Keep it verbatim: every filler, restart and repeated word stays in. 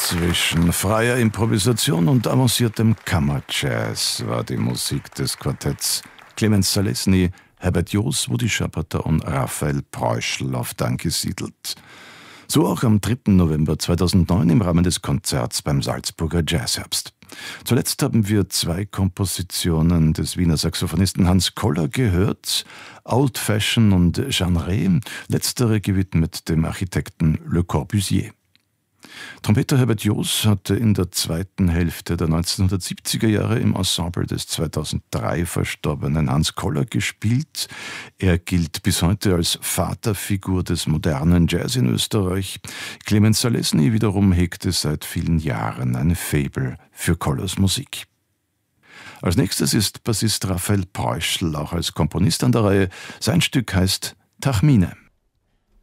Zwischen freier Improvisation und avanciertem Kammerjazz war die Musik des Quartetts Clemens Zalesny, Herbert Joos, Woody Schapperter und Raphael Preuschl oft angesiedelt. So auch am dritten November zweitausendneun im Rahmen des Konzerts beim Salzburger Jazzherbst. Zuletzt haben wir zwei Kompositionen des Wiener Saxophonisten Hans Koller gehört, Old Fashion und Genre, letztere gewidmet dem Architekten Le Corbusier. Trompeter Herbert Joos hatte in der zweiten Hälfte der neunzehnhundertsiebziger Jahre im Ensemble des zweitausenddrei verstorbenen Hans Koller gespielt. Er gilt bis heute als Vaterfigur des modernen Jazz in Österreich. Clemens Zalesny wiederum hegte seit vielen Jahren ein Faible für Kollers Musik. Als nächstes ist Bassist Raphael Preuschl auch als Komponist an der Reihe. Sein Stück heißt Tachmine.